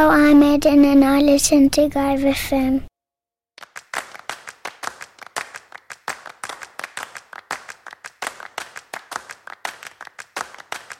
I'm Eden and I listen to Guide FM.